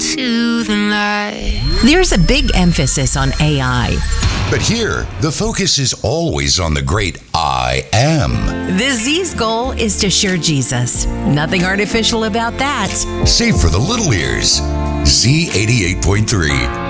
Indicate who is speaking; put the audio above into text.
Speaker 1: to the light.
Speaker 2: There's a big emphasis on AI.
Speaker 3: But here, the focus is always on the great I am.
Speaker 2: The Z's goal is to share Jesus. Nothing artificial about that.
Speaker 3: Save for the little ears. Z88.3.